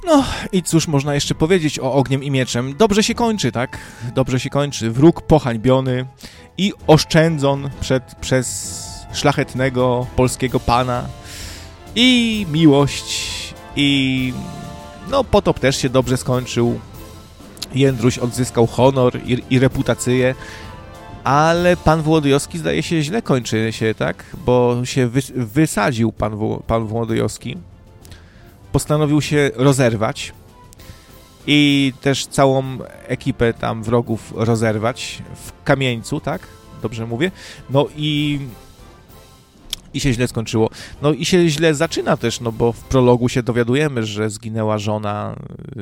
No i cóż można jeszcze powiedzieć o Ogniem i Mieczem? Dobrze się kończy, tak? Dobrze się kończy. Wróg pohańbiony i oszczędzon przez szlachetnego polskiego pana. I miłość, i no potop też się dobrze skończył. Jędruś odzyskał honor i reputację, ale pan Włodyjowski zdaje się źle kończy się, tak? Bo się wysadził pan Włodyjowski. Postanowił się rozerwać i też całą ekipę tam wrogów rozerwać w Kamieńcu, tak? Dobrze mówię? No i się źle skończyło. No i się źle zaczyna też, no bo w prologu się dowiadujemy, że zginęła żona,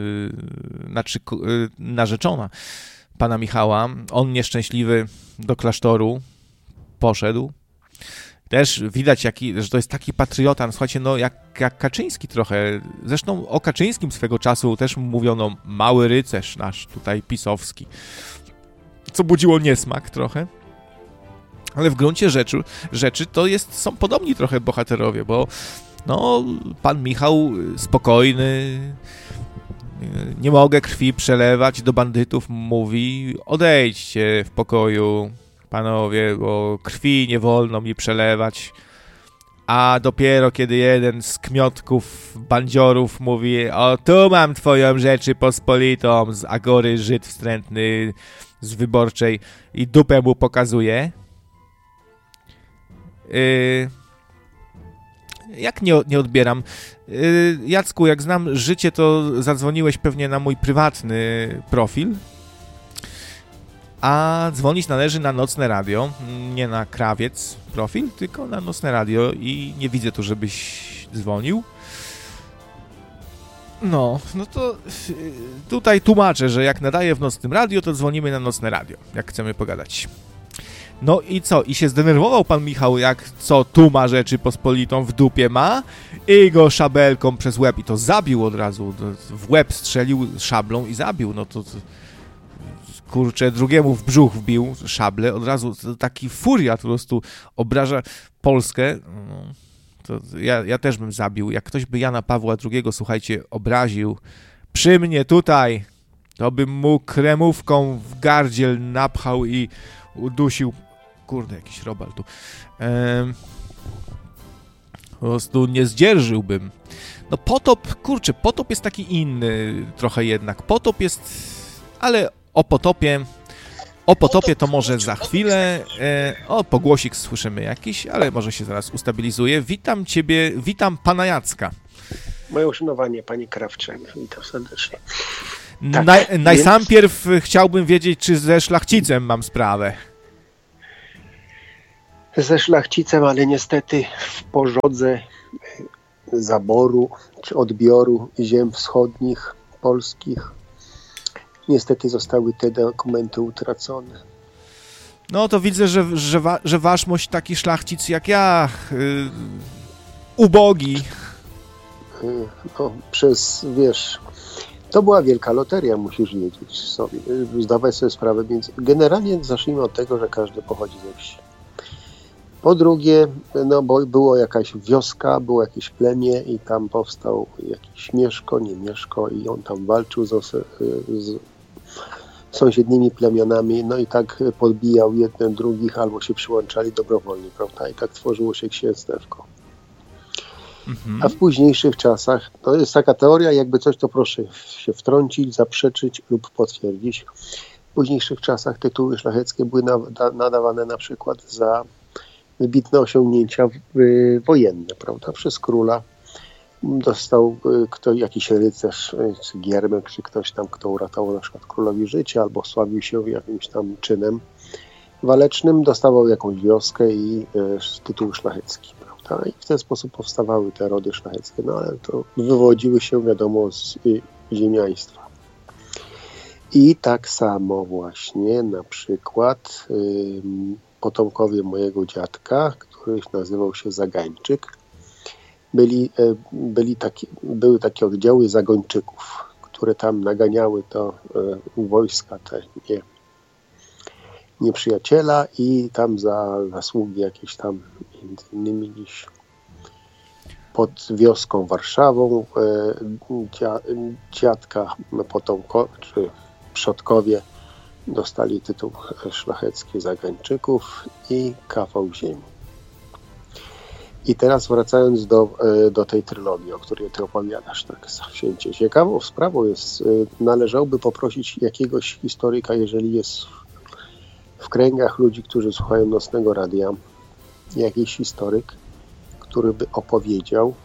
narzeczona pana Michała. On nieszczęśliwy do klasztoru poszedł. Też widać, że to jest taki patriota, słuchajcie, no jak Kaczyński trochę. Zresztą o Kaczyńskim swego czasu też mówiono mały rycerz nasz tutaj pisowski, co budziło niesmak trochę. Ale w gruncie rzeczy to są podobni trochę bohaterowie, bo no, pan Michał spokojny, nie mogę krwi przelewać, do bandytów mówi, odejdźcie w pokoju, panowie, bo krwi nie wolno mi przelewać. A dopiero kiedy jeden z kmiotków, bandziorów mówi, o tu mam twoją Rzeczypospolitą z Agory Żyd wstrętny z Wyborczej i dupę mu pokazuje. Jak nie odbieram? Jacku, jak znam życie, to zadzwoniłeś pewnie na mój prywatny profil, a dzwonić należy na Nocne Radio, nie na Krawiec profil, tylko na Nocne Radio i nie widzę tu, żebyś dzwonił. No to tutaj tłumaczę, że jak nadaję w Nocnym Radio, to dzwonimy na Nocne Radio, jak chcemy pogadać. No i co? I się zdenerwował pan Michał, jak co tu ma Rzeczypospolitą w dupie ma i go szabelką przez łeb i to zabił od razu, w łeb strzelił szablą i zabił, no to kurczę, drugiemu w brzuch wbił szablę, od razu taki furiat po prostu obraża Polskę, no, to ja też bym zabił, jak ktoś by Jana Pawła II, słuchajcie, obraził przy mnie tutaj, to bym mu kremówką w gardziel napchał i udusił, kurde, jakiś robal tu, po prostu nie zdzierżyłbym. No Potop jest taki inny trochę jednak, Potop jest, ale o Potopie to może za chwilę, pogłosik słyszymy jakiś, ale może się zaraz ustabilizuje. Witam ciebie, witam pana Jacka. Moje uszanowanie, panie Krawcze, witam serdecznie. Tak, najsampierw chciałbym wiedzieć, czy ze szlachcicem mam sprawę. Ze szlachcicem, ale niestety w pożodze zaboru czy odbioru ziem wschodnich, polskich, niestety zostały te dokumenty utracone. No to widzę, że waszmość taki szlachcic jak ja, ubogi. No, to była wielka loteria, musisz wiedzieć sobie, zdawać sobie sprawę, więc generalnie zacznijmy od tego, że każdy pochodzi ze wsi. Po drugie, no bo było jakaś wioska, było jakieś plemię i tam powstał jakiś Mieszko, nie Mieszko i on tam walczył z sąsiednimi plemionami, no i tak podbijał jeden drugich albo się przyłączali dobrowolnie, prawda? I tak tworzyło się księstewko. A w późniejszych czasach, to jest taka teoria, jakby coś, to proszę się wtrącić, zaprzeczyć lub potwierdzić. W późniejszych czasach tytuły szlacheckie były nadawane na przykład za wybitne osiągnięcia wojenne, prawda? Przez króla dostał jakiś rycerz, czy giermek, czy ktoś tam, kto uratował na przykład królowi życie, albo sławił się jakimś tam czynem walecznym, dostawał jakąś wioskę i tytuł szlachecki, prawda? I w ten sposób powstawały te rody szlacheckie, no ale to wywodziły się, wiadomo, z ziemiaństwa. I tak samo właśnie na przykład potomkowie mojego dziadka, który nazywał się Zagańczyk, były takie oddziały zagończyków, które tam naganiały to wojska te nieprzyjaciela i tam za zasługi jakieś tam między innymi gdzieś pod wioską Warszawą. Dziadka czy przodkowie dostali tytuł szlachecki zagańczyków i kawał ziemi. I teraz wracając do tej trylogii, o której ty opowiadasz, tak zawzięcie. Ciekawą sprawą jest, należałoby poprosić jakiegoś historyka, jeżeli jest w kręgach ludzi, którzy słuchają Nocnego Radia, jakiś historyk, który by opowiedział,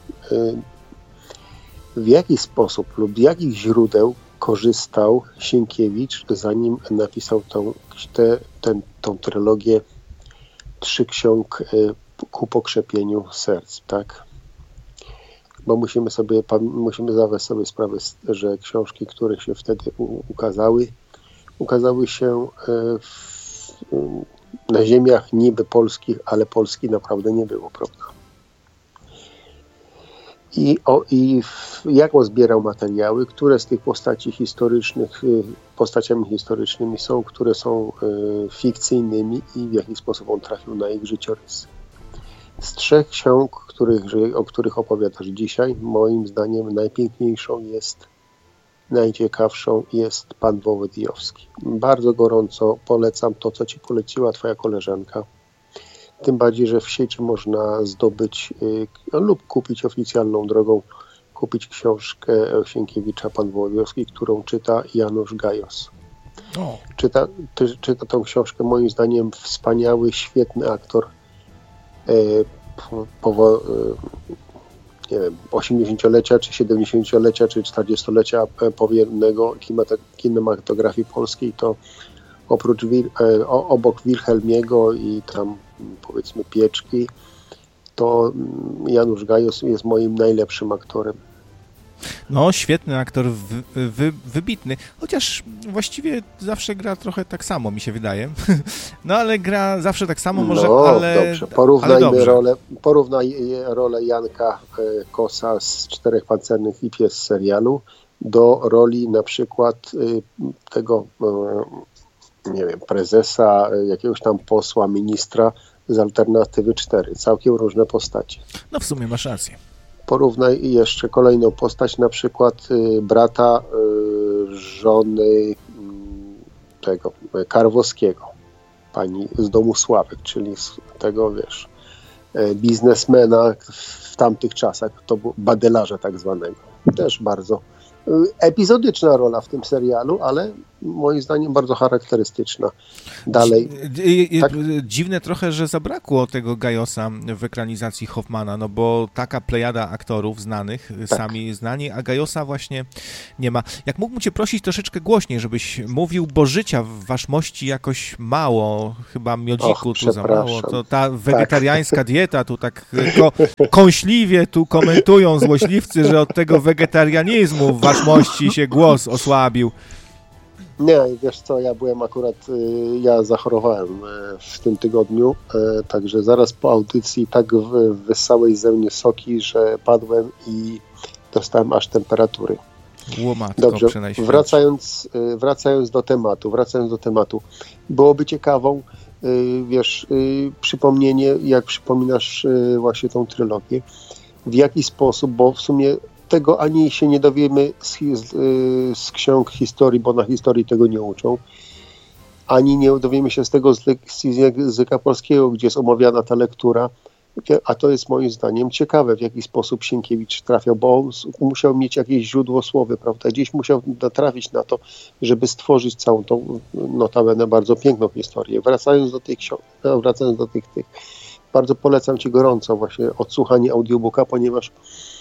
w jaki sposób lub z jakich źródeł korzystał Sienkiewicz, zanim napisał tą trylogię 3 ksiąg ku pokrzepieniu serc, tak? Bo musimy zdawać sobie sprawę, że książki, które się wtedy ukazały się na ziemiach niby polskich, ale Polski naprawdę nie było, prawda? I jak on zbierał materiały, które z tych postaci historycznych, postaciami historycznymi są, które są fikcyjnymi i w jaki sposób on trafił na ich życiorysy. Z 3 ksiąg, o których opowiadasz dzisiaj, moim zdaniem najpiękniejszą najciekawszą jest Pan Wołodyjowski. Bardzo gorąco polecam to, co ci poleciła twoja koleżanka. Tym bardziej, że w sieci można zdobyć lub kupić oficjalną drogą, kupić książkę Sienkiewicza Pan Wołodyjowski, którą czyta Janusz Gajos. Czyta tą książkę moim zdaniem wspaniały, świetny aktor 80-lecia, czy 70-lecia, czy 40-lecia powiernego kinematografii polskiej, to obok Wilhelmiego i tam powiedzmy Pieczki, to Janusz Gajos jest moim najlepszym aktorem. No, świetny aktor, wybitny, chociaż właściwie zawsze gra trochę tak samo, mi się wydaje. No, ale gra zawsze tak samo, może, ale... Dobrze, porównaj rolę Janka Kosa z 4 pancernych i Pies z serialu do roli na przykład tego, nie wiem, prezesa, jakiegoś tam posła, ministra z Alternatywy 4. Całkiem różne postacie. No, w sumie masz rację. Porównaj jeszcze kolejną postać, na przykład brata żony tego Karwowskiego, pani z Domu Sławek, czyli z tego, wiesz, biznesmena w tamtych czasach, to był badelarza tak zwanego. Też bardzo epizodyczna rola w tym serialu, ale moim zdaniem bardzo charakterystyczna. Dalej. Tak? Dziwne trochę, że zabrakło tego Gajosa w ekranizacji Hoffmana, no bo taka plejada aktorów znanych, tak, sami znani, a Gajosa właśnie nie ma. Jak mógłbym cię prosić troszeczkę głośniej, żebyś mówił, bo życia w waszmości jakoś mało, chyba miodziku tu za mało, to ta wegetariańska dieta tu tak kąśliwie tu komentują złośliwcy, że od tego wegetarianizmu w waszmości się głos osłabił. Nie, wiesz co, ja zachorowałem w tym tygodniu, także zaraz po audycji tak wyssałeś ze mnie soki, że padłem i dostałem aż temperatury. Łomatko, dobrze, wracając do tematu, byłoby ciekawą, wiesz, przypomnienie, jak przypominasz właśnie tą trylogię, w jaki sposób, bo w sumie tego ani się nie dowiemy z ksiąg historii, bo na historii tego nie uczą, ani nie dowiemy się z tego z języka polskiego, gdzie jest omawiana ta lektura, a to jest moim zdaniem ciekawe, w jaki sposób Sienkiewicz trafiał, bo on musiał mieć jakieś źródło słowy, prawda, gdzieś musiał natrafić na to, żeby stworzyć całą tą notabene bardzo piękną historię. Wracając do tych, bardzo polecam ci gorąco właśnie odsłuchanie audiobooka, ponieważ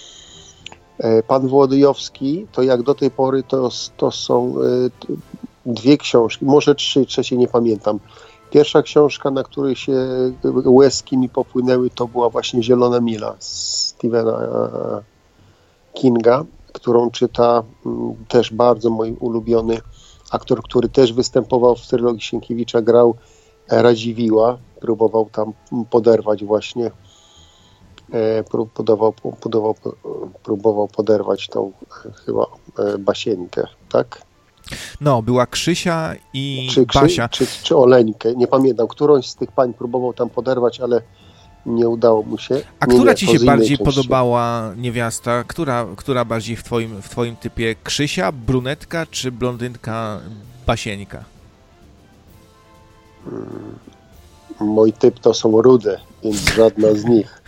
Pan Wołodyjowski, to jak do tej pory to są 2 książki, może 3, trzeciej nie pamiętam. Pierwsza książka, na której się łezki mi popłynęły, to była właśnie Zielona Mila Stephena Kinga, którą czyta też bardzo mój ulubiony aktor, który też występował w trylogii Sienkiewicza, grał Radziwiła, próbował tam poderwać właśnie próbował poderwać tą chyba Basieńkę, tak? No, była Krzysia i Basia. Czy Oleńkę, nie pamiętam, którąś z tych pań próbował tam poderwać, ale nie udało mu się. A która ci się bardziej podobała niewiasta? Która bardziej w twoim typie? Krzysia, brunetka czy blondynka Basieńka? Mój typ to są rude, więc żadna z nich.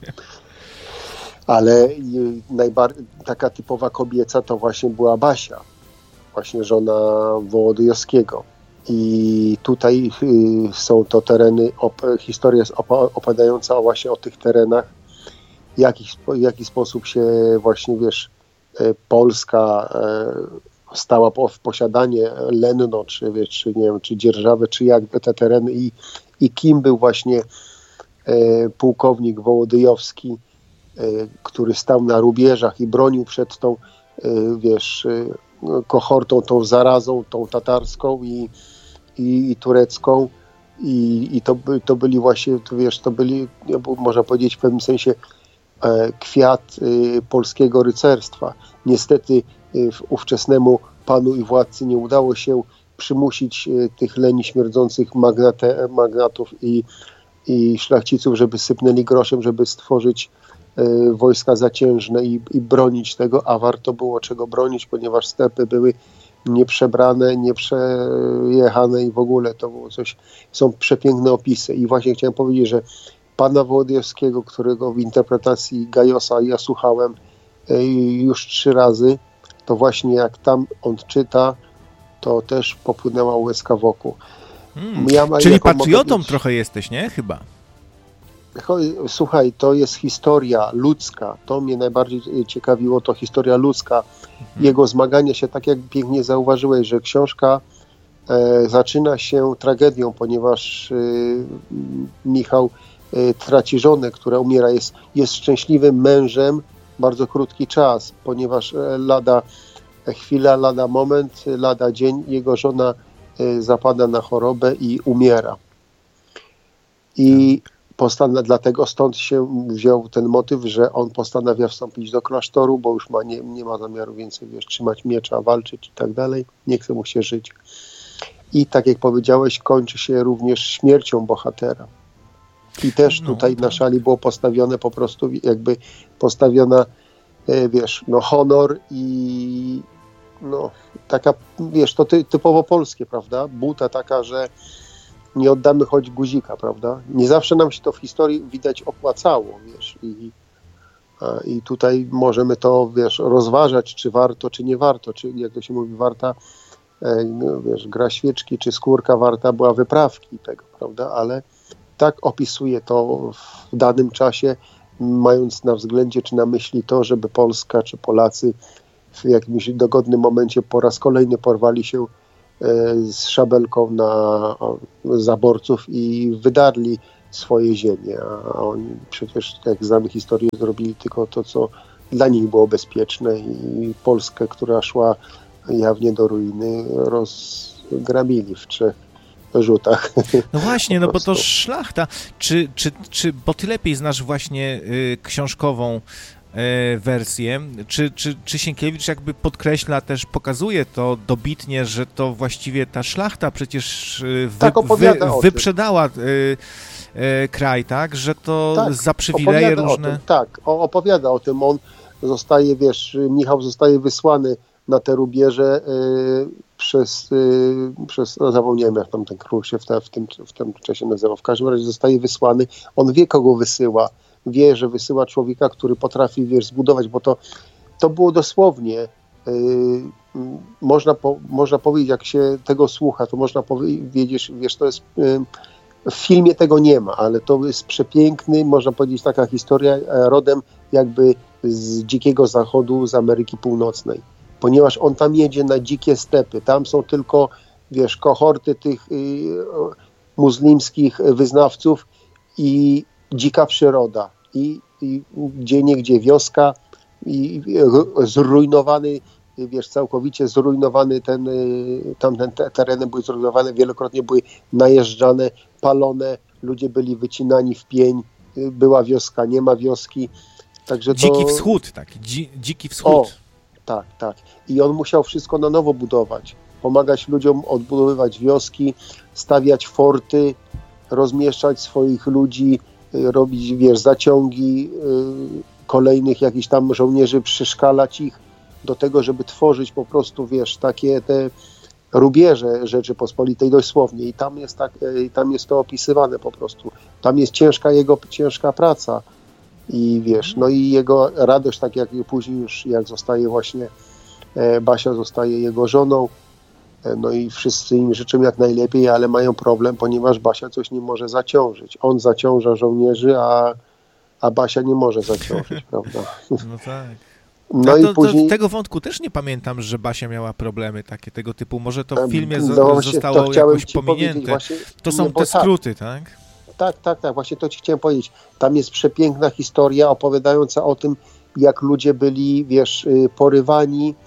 Ale taka typowa kobieca to właśnie była Basia, właśnie żona Wołodyjowskiego. I tutaj są to tereny, historia jest opowiadająca właśnie o tych terenach, w jaki sposób się właśnie, Polska stała w posiadanie Lenno, czy nie wiem, czy Dzierżawy, czy jak te tereny i kim był właśnie pułkownik Wołodyjowski, który stał na rubieżach i bronił przed tą, kohortą, tą zarazą, tą tatarską i turecką. I to byli właśnie, to byli, można powiedzieć w pewnym sensie, kwiat polskiego rycerstwa. Niestety ówczesnemu panu i władcy nie udało się przymusić tych leni śmierdzących magnatów i szlachciców, żeby sypnęli groszem, żeby stworzyć wojska zaciężne i bronić tego, a warto było czego bronić, ponieważ stepy były nieprzebrane, nieprzejechane i w ogóle to było coś, są przepiękne opisy. I właśnie chciałem powiedzieć, że pana Wołodyjowskiego, którego w interpretacji Gajosa ja słuchałem już 3 razy, to właśnie jak tam on czyta, to też popłynęła łezka wokół. Czyli patriotą trochę jesteś, nie? Chyba. Słuchaj, to jest historia ludzka. To mnie najbardziej ciekawiło, to historia ludzka. Jego zmagania się, tak jak pięknie zauważyłeś, że książka zaczyna się tragedią, ponieważ Michał traci żonę, która umiera. Jest szczęśliwym mężem bardzo krótki czas, ponieważ lada chwila, lada moment, lada dzień, jego żona zapada na chorobę i umiera. I dlatego stąd się wziął ten motyw, że on postanawia wstąpić do klasztoru, bo już nie ma zamiaru więcej trzymać miecza, walczyć i tak dalej. Nie chce mu się żyć. I tak jak powiedziałeś, kończy się również śmiercią bohatera. I też tutaj na szali było postawione po prostu postawiona, honor i taka, to typowo polskie, prawda? Buta taka, że nie oddamy choć guzika, prawda? Nie zawsze nam się to w historii widać opłacało, i tutaj możemy to, rozważać, czy warto, czy nie warto, czy jak to się mówi, warta, gra świeczki, czy skórka warta była wyprawki tego, prawda? Ale tak opisuje to w danym czasie, mając na względzie, czy na myśli to, żeby Polska, czy Polacy w jakimś dogodnym momencie po raz kolejny porwali się z szabelką na zaborców i wydarli swoje ziemie, a oni przecież, jak znamy historię, zrobili tylko to, co dla nich było bezpieczne i Polskę, która szła jawnie do ruiny, rozgrabili w 3 rzutach. No właśnie, bo to szlachta. Bo ty lepiej znasz właśnie książkową wersję. Czy Sienkiewicz jakby podkreśla, też pokazuje to dobitnie, że to właściwie ta szlachta przecież wyprzedała kraj, tak? Że to za przywileje różne... Opowiada o tym. On zostaje, Michał zostaje wysłany na te rubieże przez zapomniałem, jak tam ten król się w tym czasie nazywał. W każdym razie zostaje wysłany. On wie, kogo wysyła. Wie, że wysyła człowieka, który potrafi, zbudować, bo to było dosłownie, można powiedzieć, jak się tego słucha, to można powiedzieć, to jest, w filmie tego nie ma, ale to jest przepiękny, można powiedzieć, taka historia rodem jakby z dzikiego zachodu, z Ameryki Północnej, ponieważ on tam jedzie na dzikie stepy, tam są tylko, kohorty tych muslimskich wyznawców i dzika przyroda i gdzieniegdzie wioska i zrujnowany, całkowicie zrujnowany te tereny były zrujnowane, wielokrotnie były najeżdżane, palone, ludzie byli wycinani w pień, była wioska, nie ma wioski. Także Dziki Wschód, taki dziki Wschód. Tak. I on musiał wszystko na nowo budować, pomagać ludziom odbudowywać wioski, stawiać forty, rozmieszczać swoich ludzi, robić, wiesz, zaciągi kolejnych jakichś tam żołnierzy, przyszkalać ich do tego, żeby tworzyć po prostu, wiesz, takie te rubieże Rzeczypospolitej dosłownie i tam jest to opisywane po prostu. Tam jest ciężka praca i wiesz, no i jego radość, tak jak później już, jak zostaje właśnie, Basia zostaje jego żoną, no i wszyscy im życzą jak najlepiej, ale mają problem, ponieważ Basia coś nie może zaciążyć. On zaciąża żołnierzy, a Basia nie może zaciążyć, prawda? No tak. No i później... Tego wątku też nie pamiętam, że Basia miała problemy takie tego typu. Może to w filmie właśnie zostało jakoś pominięte. Właśnie, to są te skróty, tak? Tak. Właśnie to ci chciałem powiedzieć. Tam jest przepiękna historia opowiadająca o tym, jak ludzie byli, wiesz, porywani,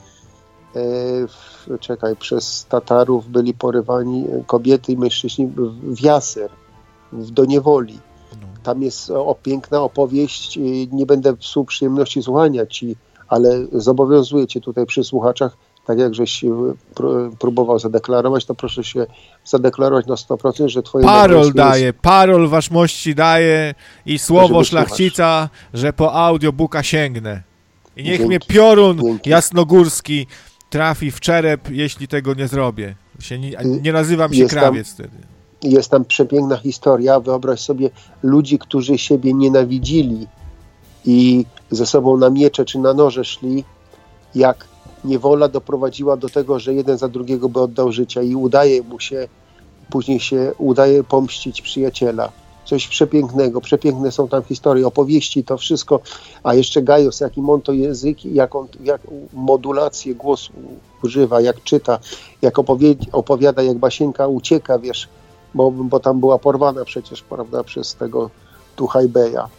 przez Tatarów byli porywani kobiety i mężczyźni w jasyr, do niewoli. Tam jest piękna opowieść, nie będę psuł przyjemności słuchania ci, ale zobowiązuję cię tutaj przy słuchaczach, tak jak żeś próbował zadeklarować, to proszę się zadeklarować na 100%, że twoje... Parol waszmości daje i słowo szlachcica, że po audiobooka sięgnę. I niech mnie piorun jasnogórski trafi w czerep, jeśli tego nie zrobię. Nie nazywam się krawiec wtedy. Jest tam przepiękna historia. Wyobraź sobie ludzi, którzy siebie nienawidzili i ze sobą na miecze czy na noże szli, jak niewola doprowadziła do tego, że jeden za drugiego by oddał życia i później się udaje pomścić przyjaciela. Coś przepięknego. Przepiękne są tam historie, opowieści, to wszystko. A jeszcze Gajos, jaki on to język, jak modulację głosu używa, jak czyta, jak opowiada, jak Basieńka ucieka, wiesz, bo tam była porwana przecież, prawda, przez tego Tuchajbeja.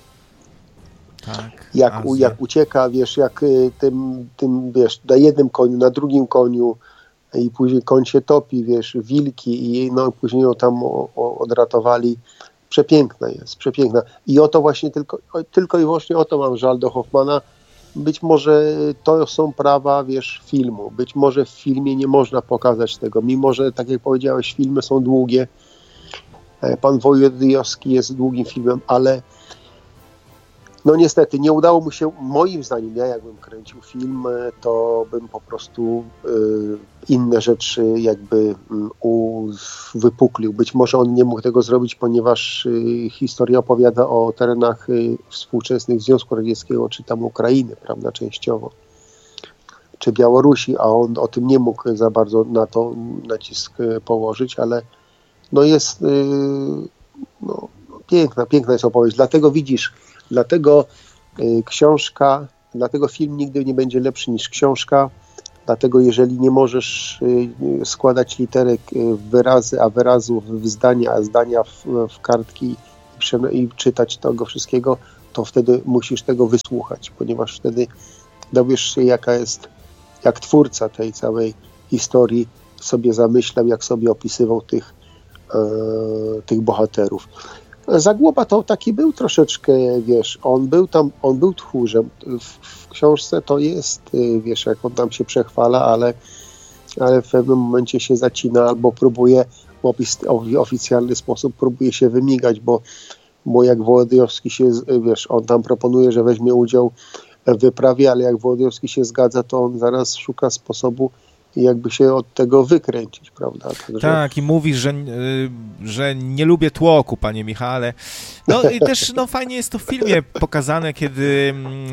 Tak. Jak ucieka, wiesz, jak tym, wiesz, na jednym koniu, na drugim koniu i później koń się topi, wiesz, wilki i no, później ją tam odratowali. Przepiękna jest, przepiękna. I o to właśnie tylko i wyłącznie o to mam żal do Hoffmana. Być może to są prawa, wiesz, filmu. Być może w filmie nie można pokazać tego, mimo że, tak jak powiedziałeś, filmy są długie. Pan Wołodyjowski jest długim filmem, ale no niestety nie udało mu się, moim zdaniem, ja jakbym kręcił film, to bym po prostu inne rzeczy jakby wypuklił. Być może on nie mógł tego zrobić, ponieważ historia opowiada o terenach współczesnych Związku Radzieckiego, czy tam Ukrainy, prawda, częściowo, czy Białorusi, a on o tym nie mógł za bardzo na to nacisk położyć, ale no jest piękna jest opowieść. Dlatego widzisz, dlatego film nigdy nie będzie lepszy niż książka, dlatego jeżeli nie możesz składać literek w wyrazy, a wyrazów w zdania, a zdania w kartki i czytać tego wszystkiego, to wtedy musisz tego wysłuchać, ponieważ wtedy dowiesz się, jak twórca tej całej historii sobie zamyślał, jak sobie opisywał tych bohaterów. Zagłoba to taki był troszeczkę, wiesz, on był tchórzem. W książce to jest, wiesz, jak on tam się przechwala, ale w pewnym momencie się zacina albo próbuje w oficjalny sposób próbuje się wymigać, bo jak Wołodyjowski się, wiesz, on tam proponuje, że weźmie udział w wyprawie, ale jak Wołodyjowski się zgadza, to on zaraz szuka sposobu, jakby się od tego wykręcić, prawda? Także... Tak, i mówi, że nie lubię tłoku, panie Michale. No i też fajnie jest to w filmie pokazane, kiedy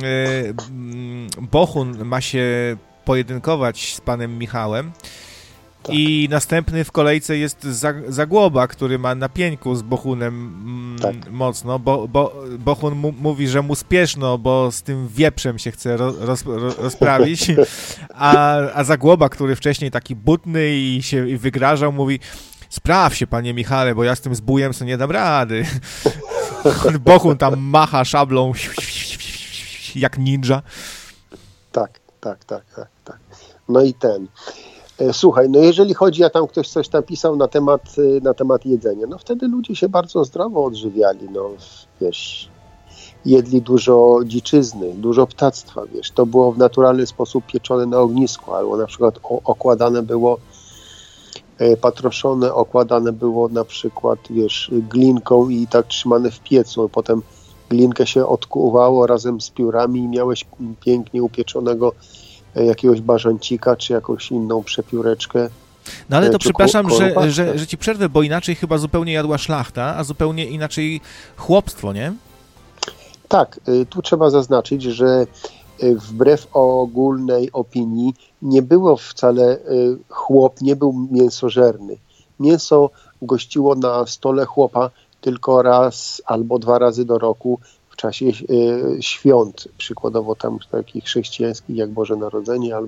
Bohun ma się pojedynkować z panem Michałem. Tak. I następny w kolejce jest Zagłoba, który ma na pieńku z Bohunem mocno, bo Bohun mówi, że mu spieszno, bo z tym wieprzem się chce rozprawić, a Zagłoba, który wcześniej taki butny i wygrażał, mówi: spraw się, panie Michale, bo ja z tym zbójem sobie nie dam rady. Bohun tam macha szablą jak ninja. Tak. No i słuchaj, no jeżeli chodzi, a tam ktoś coś tam pisał na temat jedzenia, no wtedy ludzie się bardzo zdrowo odżywiali, no wiesz, jedli dużo dziczyzny, dużo ptactwa, wiesz, to było w naturalny sposób pieczone na ognisku, albo na przykład okładane było patroszone, okładane było na przykład, wiesz, glinką i tak trzymane w piecu. Potem glinkę się odkuwało razem z piórami i miałeś pięknie upieczonego jakiegoś bażancika, czy jakąś inną przepióreczkę. No ale to przepraszam, że ci przerwę, bo inaczej chyba zupełnie jadła szlachta, a zupełnie inaczej chłopstwo, nie? Tak, tu trzeba zaznaczyć, że wbrew ogólnej opinii nie było wcale, chłop nie był mięsożerny. Mięso gościło na stole chłopa tylko raz albo 2 razy do roku w czasie świąt, przykładowo tam takich chrześcijańskich jak Boże Narodzenie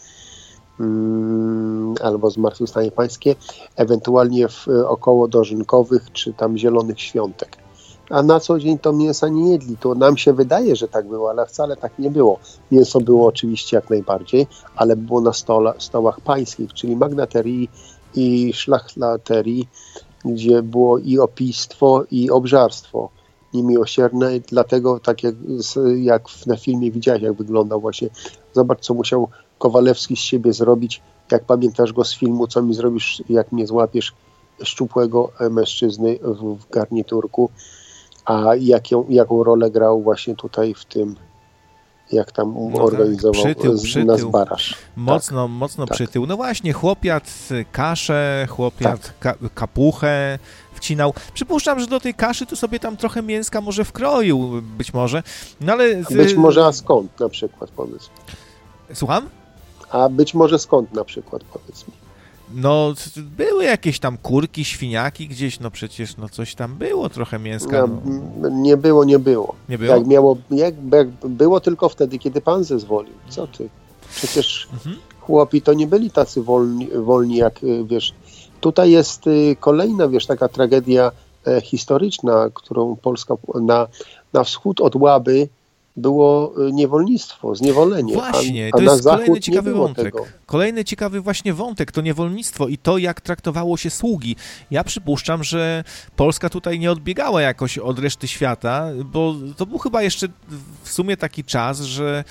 albo Zmartwychwstanie Pańskie, ewentualnie w około dożynkowych czy tam zielonych świątek. A na co dzień to mięsa nie jedli. To nam się wydaje, że tak było, ale wcale tak nie było. Mięso było oczywiście jak najbardziej, ale było na stołach pańskich, czyli magnaterii i szlachtaterii, gdzie było i opijstwo, i obżarstwo niemiłosierne. Dlatego tak jak na filmie widziałeś, jak wyglądał właśnie. Zobacz, co musiał Kowalewski z siebie zrobić. Jak pamiętasz go z filmu, co mi zrobisz, jak mnie złapiesz, szczupłego mężczyzny w garniturku. A jaką rolę grał właśnie tutaj w tym, jak tam organizował nas baraż. Mocno tak. Przytył. No właśnie, chłopiat kaszę, chłopiat kapuchę wcinał. Przypuszczam, że do tej kaszy to sobie tam trochę mięska może wkroił, być może. No ale... Być może, a skąd na przykład, powiedz mi? Słucham? A być może skąd na przykład, powiedz mi? No, były jakieś tam kurki, świniaki gdzieś, no przecież, no coś tam było, trochę mięska. No. Nie było. Nie było? Jak było tylko wtedy, kiedy pan zezwolił. Co ty? Przecież chłopi to nie byli tacy wolni jak, wiesz. Tutaj jest kolejna, wiesz, taka tragedia historyczna, którą Polska na wschód od Łaby było niewolnictwo, zniewolenie. Właśnie, to jest kolejny ciekawy wątek. Kolejny ciekawy właśnie wątek, to niewolnictwo i to, jak traktowało się sługi. Ja przypuszczam, że Polska tutaj nie odbiegała jakoś od reszty świata, bo to był chyba jeszcze w sumie taki czas, że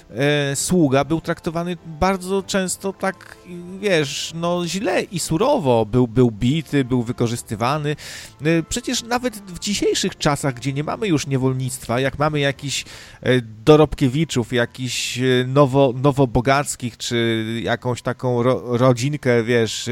sługa był traktowany bardzo często tak, wiesz, no źle i surowo. Był bity, był wykorzystywany. Przecież nawet w dzisiejszych czasach, gdzie nie mamy już niewolnictwa, jak mamy jakichś dorobkiewiczów, jakichś nowobogackich, czy jakąś taką rodzinkę, wiesz,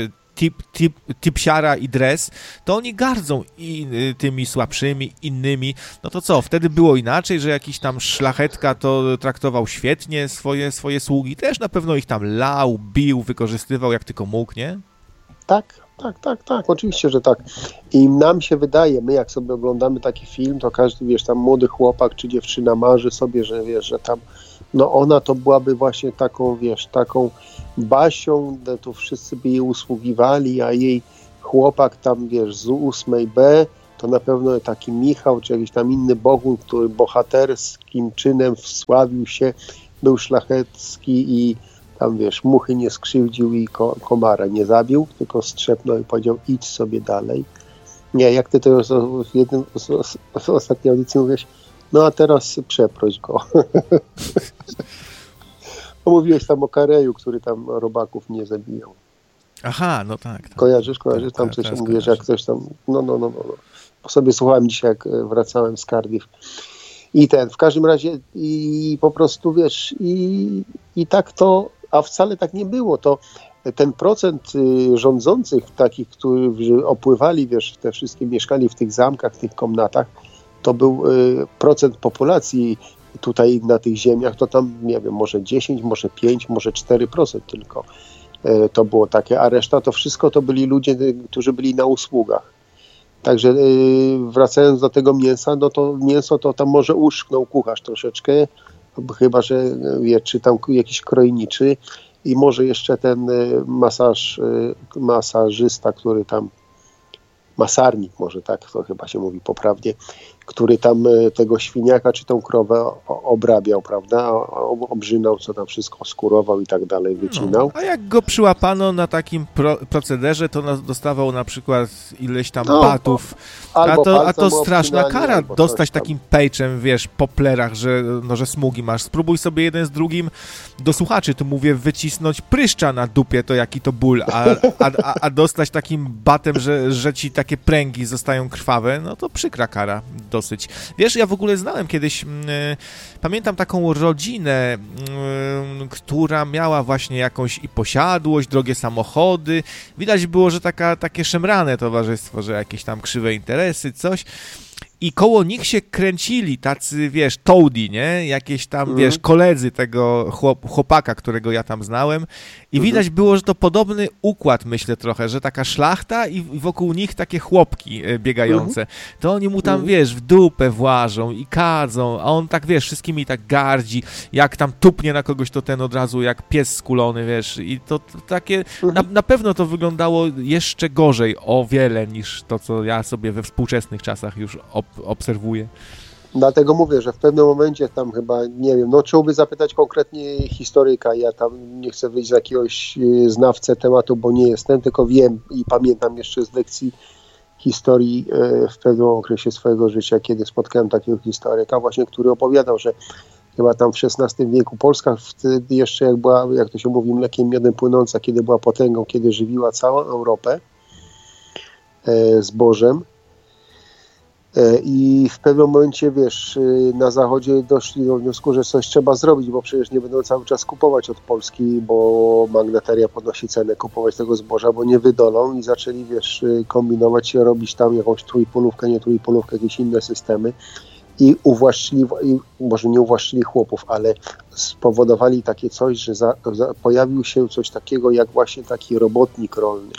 tipsiara i dres, to oni gardzą tymi słabszymi, innymi. No to co, wtedy było inaczej, że jakiś tam szlachetka to traktował świetnie swoje sługi, też na pewno ich tam lał, bił, wykorzystywał jak tylko mógł, nie? Tak, oczywiście, że tak. I nam się wydaje, my jak sobie oglądamy taki film, to każdy, wiesz, tam młody chłopak czy dziewczyna marzy sobie, że wiesz, że tam, no ona to byłaby właśnie taką, wiesz, taką Basią, to wszyscy by jej usługiwali, a jej chłopak tam, wiesz, z 8B, to na pewno taki Michał, czy jakiś tam inny bogun, który bohaterskim czynem wsławił się, był szlachecki i tam, wiesz, muchy nie skrzywdził i komara nie zabił, tylko strzepnął i powiedział, idź sobie dalej. Nie, jak ty to już w jednym z ostatniej audycji mówiłeś, no a teraz przeproś go. Mówiłeś tam o Kareju, który tam robaków nie zabijał. Aha, no tak. Kojarzysz tam coś, tak, mówisz, jak coś tam, no. Po sobie słuchałem dzisiaj, jak wracałem z Cardiff. I w każdym razie i po prostu, wiesz, i tak to, a wcale tak nie było. To ten procent rządzących, takich, którzy opływali, wiesz, te wszystkie mieszkali w tych zamkach, w tych komnatach, to był procent populacji tutaj na tych ziemiach, to tam, nie wiem, może 10, może 5, może 4% tylko to było takie, a reszta to wszystko to byli ludzie, którzy byli na usługach. Także wracając do tego mięsa, no to mięso to tam może uszknął kucharz troszeczkę, chyba że czy tam jakiś krojniczy i może jeszcze ten masażysta, który tam, masarnik może tak, to chyba się mówi poprawnie, który tam tego świniaka czy tą krowę obrabiał, prawda? Obrzynał, co tam wszystko skurował i tak dalej, wycinał. No, a jak go przyłapano na takim procederze, to dostawał na przykład ileś tam batów. A to straszna kara dostać takim pejczem, wiesz, po plerach, że smugi masz. Spróbuj sobie jeden z drugim, do słuchaczy tu mówię, wycisnąć pryszcza na dupie, to jaki to ból, a dostać takim batem, że ci takie pręgi zostają krwawe, no to przykra kara dosyć. Wiesz, ja w ogóle znałem kiedyś, pamiętam taką rodzinę, która miała właśnie jakąś i posiadłość, drogie samochody. Widać było, że takie szemrane towarzystwo, że jakieś tam krzywe interesy, coś. I koło nich się kręcili tacy, wiesz, toady, nie? Jakieś tam, wiesz, koledzy tego chłopaka, którego ja tam znałem. I widać było, że to podobny układ, myślę trochę, że taka szlachta i wokół nich takie chłopki biegające. To oni mu tam, wiesz, w dupę włażą i kadzą, a on tak, wiesz, wszystkimi tak gardzi. Jak tam tupnie na kogoś, to ten od razu jak pies skulony, wiesz. I to takie, na pewno to wyglądało jeszcze gorzej o wiele niż to, co ja sobie we współczesnych czasach już obserwuję. Dlatego mówię, że w pewnym momencie tam chyba, nie wiem, trzeba by zapytać konkretnie historyka, ja tam nie chcę wyjść z jakiegoś znawcę tematu, bo nie jestem, tylko wiem i pamiętam jeszcze z lekcji historii w pewnym okresie swojego życia, kiedy spotkałem takiego historyka właśnie, który opowiadał, że chyba tam w XVI wieku Polska wtedy jeszcze jak była, jak to się mówi, mlekiem miodem płynąca, kiedy była potęgą, kiedy żywiła całą Europę zbożem. I w pewnym momencie, wiesz, na zachodzie doszli do wniosku, że coś trzeba zrobić, bo przecież nie będą cały czas kupować od Polski, bo magnateria podnosi cenę, kupować tego zboża, bo nie wydolą i zaczęli, wiesz, kombinować się, robić tam jakąś trójpolówkę, nie trójpolówkę, jakieś inne systemy i może nie uwłaszczyli chłopów, ale spowodowali takie coś, że pojawił się coś takiego jak właśnie taki robotnik rolny.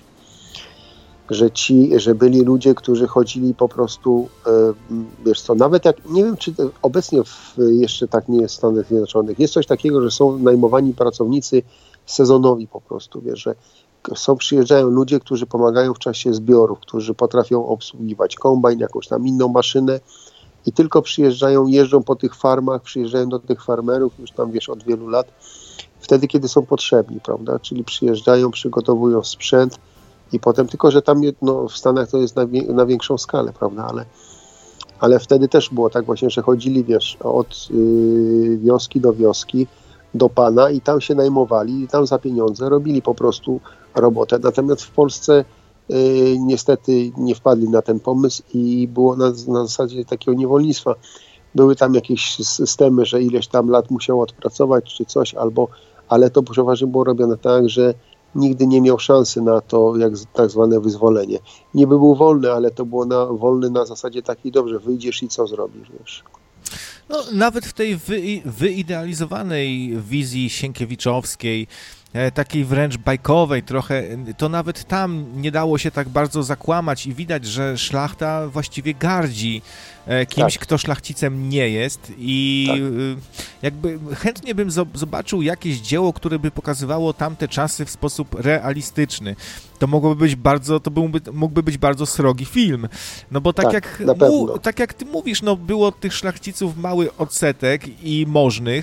Że byli ludzie, którzy chodzili po prostu, wiesz co, nawet jak, nie wiem, czy obecnie jeszcze tak nie jest w Stanach Zjednoczonych, jest coś takiego, że są najmowani pracownicy sezonowi po prostu, wiesz, że przyjeżdżają ludzie, którzy pomagają w czasie zbiorów, którzy potrafią obsługiwać kombajn, jakąś tam inną maszynę i tylko przyjeżdżają, jeżdżą po tych farmach, przyjeżdżają do tych farmerów już tam, wiesz, od wielu lat, wtedy, kiedy są potrzebni, prawda, czyli przyjeżdżają, przygotowują sprzęt, i potem, tylko że tam w Stanach to jest na większą skalę, prawda, ale wtedy też było tak właśnie, że chodzili, wiesz, od wioski do wioski, do pana i tam się najmowali i tam za pieniądze robili po prostu robotę. Natomiast w Polsce niestety nie wpadli na ten pomysł i było na zasadzie takiego niewolnictwa. Były tam jakieś systemy, że ileś tam lat musiał odpracować czy coś, ale to przeważnie było robione tak, że nigdy nie miał szansy na to, jak tak zwane wyzwolenie. Niby był wolny, ale to było wolny na zasadzie takiej, dobrze, wyjdziesz i co zrobisz, wiesz. No, nawet w tej wyidealizowanej wizji sienkiewiczowskiej, takiej wręcz bajkowej trochę, to nawet tam nie dało się tak bardzo zakłamać i widać, że szlachta właściwie gardzi kimś, kto szlachcicem nie jest i jakby chętnie bym zobaczył jakieś dzieło, które by pokazywało tamte czasy w sposób realistyczny. To mógłby być bardzo srogi film. No bo tak jak ty mówisz, no było tych szlachciców mały odsetek i możnych,